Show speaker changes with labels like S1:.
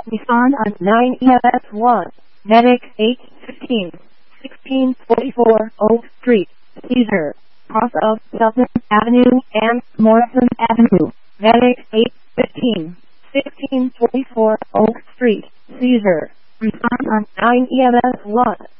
S1: Nissan on 9 EFS1, Medic 815, 1644 Oak Street, Caesar, cross of Sutton Avenue and Morrison Avenue, Medic 815, 1644 Oak Street, Caesar, Nissan on 9 EFS1.